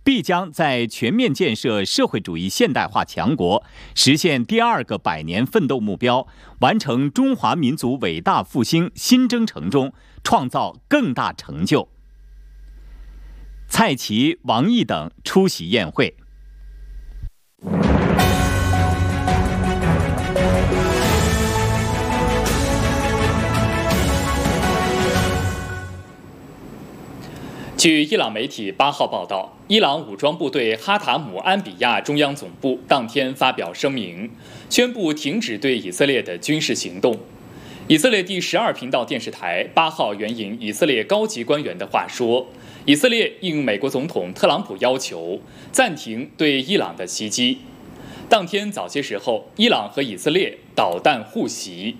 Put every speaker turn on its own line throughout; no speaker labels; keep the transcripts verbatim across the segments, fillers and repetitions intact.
必将在全面建设社会主义现代化强国，实现第二个百年奋斗目标，完成中华民族伟大复兴新征程中创造更大成就。蔡奇、王毅等出席宴会。
据伊朗媒体八号报道，伊朗武装部队哈塔姆安比亚中央总部当天发表声明，宣布停止对以色列的军事行动。以色列第十二频道电视台八号援引以色列高级官员的话说，以色列应美国总统特朗普要求，暂停对伊朗的袭击。当天早些时候，伊朗和以色列导弹互袭。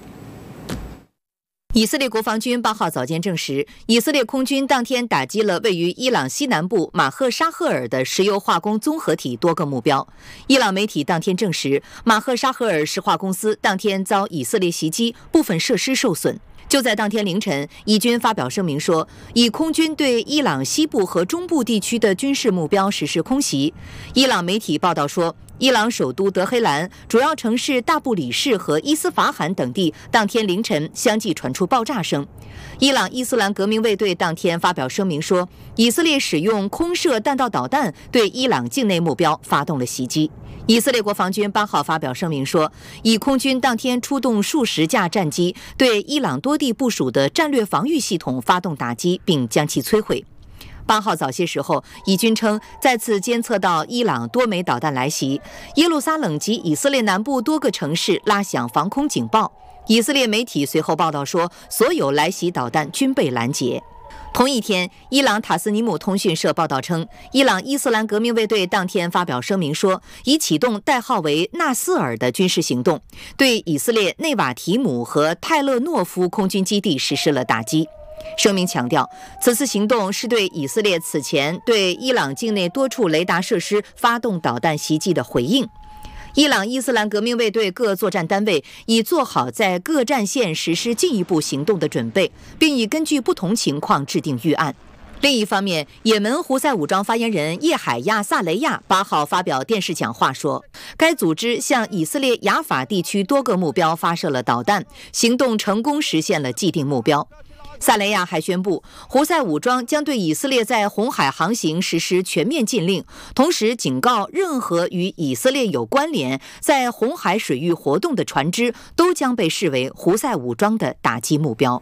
以色列国防军八号早间证实，以色列空军当天打击了位于伊朗西南部马赫沙赫尔的石油化工综合体多个目标。伊朗媒体当天证实，马赫沙赫尔石化公司当天遭以色列袭击，部分设施受损。就在当天凌晨，以军发表声明说，以空军对伊朗西部和中部地区的军事目标实施空袭。伊朗媒体报道说，伊朗首都德黑兰、主要城市大布里士和伊斯法罕等地当天凌晨相继传出爆炸声。伊朗伊斯兰革命卫队当天发表声明说，以色列使用空射弹道导弹对伊朗境内目标发动了袭击。以色列国防军八号发表声明说，以空军当天出动数十架战机对伊朗多地部署的战略防御系统发动打击，并将其摧毁。八号早些时候，以军称再次监测到伊朗多枚导弹来袭，耶路撒冷及以色列南部多个城市拉响防空警报。以色列媒体随后报道说，所有来袭导弹均被拦截。同一天，伊朗塔斯尼姆通讯社报道称，伊朗伊斯兰革命卫队当天发表声明说，已启动代号为纳斯尔的军事行动，对以色列内瓦提姆和泰勒诺夫空军基地实施了打击。声明强调，此次行动是对以色列此前对伊朗境内多处雷达设施发动导弹袭击的回应。伊朗伊斯兰革命卫队各作战单位已做好在各战线实施进一步行动的准备，并已根据不同情况制定预案。另一方面，也门胡塞武装发言人叶海亚·萨雷亚八号发表电视讲话说，该组织向以色列雅法地区多个目标发射了导弹，行动成功实现了既定目标。萨雷亚还宣布，胡塞武装将对以色列在红海航行实施全面禁令，同时警告任何与以色列有关联在红海水域活动的船只都将被视为胡塞武装的打击目标。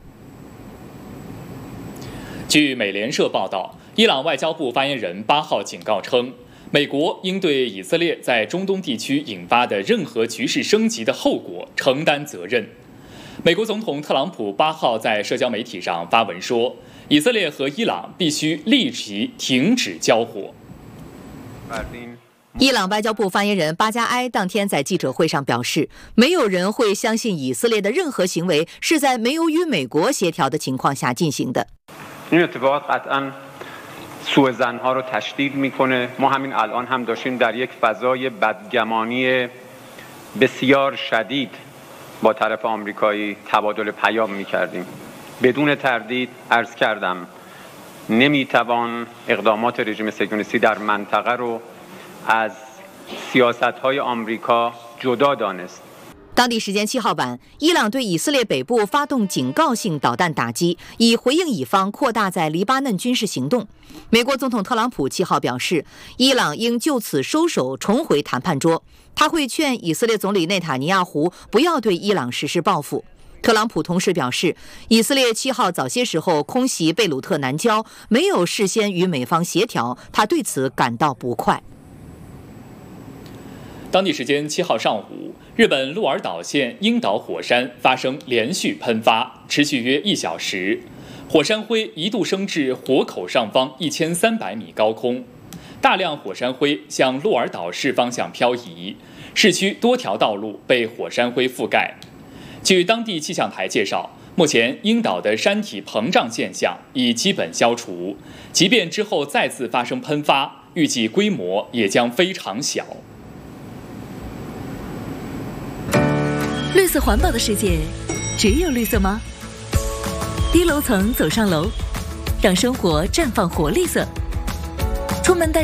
据美联社报道，伊朗外交部发言人八号警告称，美国应对以色列在中东地区引发的任何局势升级的后果承担责任。美国总统特朗普八号在社交媒体上发文说，以色列和伊朗必须立即停止交火。
伊朗外交部发言人巴加埃当天在记者会上表示，没有人会相信以色列的任何行为是在没有与美国协调的情况下进行的。
این اتفاق قطعاً سوء ظن‌ها رو تشدید می‌کنه. ما همین الان هم داشتیم در یک فضای بدگمانی بسیار شدید با طرف آمریکایی تبادل پیام می‌کردیم. بدون تردید عرض کردم نمی‌توان اقدامات رژیم صهیونیستی در منطقه رو از سیاست‌های آمریکا جدا دانست.
当地时间七号晚，伊朗对以色列北部发动警告性导弹打击，以回应以方扩大在黎巴嫩军事行动。美国总统特朗普七号表示，伊朗应就此收手，重回谈判桌。他会劝以色列总理内塔尼亚胡不要对伊朗实施报复。特朗普同时表示，以色列七号早些时候空袭贝鲁特南郊，没有事先与美方协调，他对此感到不快。
当地时间七号上午，日本鹿儿岛县樱岛火山发生连续喷发，持续约一小时，火山灰一度升至火口上方一千三百米高空，大量火山灰向鹿儿岛市方向漂移，市区多条道路被火山灰覆盖。据当地气象台介绍，目前樱岛的山体膨胀现象已基本消除，即便之后再次发生喷发，预计规模也将非常小。
绿色环保的世界，只有绿色吗？低楼层走上楼，让生活绽放活力色。出门带